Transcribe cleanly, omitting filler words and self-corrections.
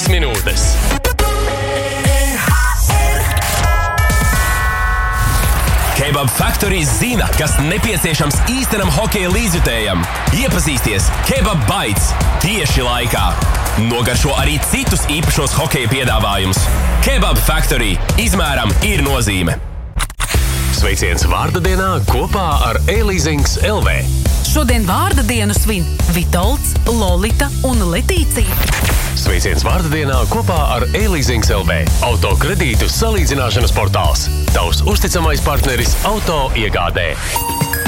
5 minūtes. Kebab Factory zina, kas nepieciešams īstenam hokeja līdzjutējam. Iepazīsties Kebab Bites tieši laikā. Nogaršo arī citus īpašos hokeja piedāvājumus. Kebab Factory izmēram ir nozīme. Sveiciens vārda dienā kopā ar E-Leasings LV. Šodien vārda dienu svin Vitolds, Lolita un Letīcija. Sveiciens vārda dienā kopā ar E-Leasings LV. Autokredītu salīdzināšanas portāls. Tavs uzticamais partneris auto iegādē.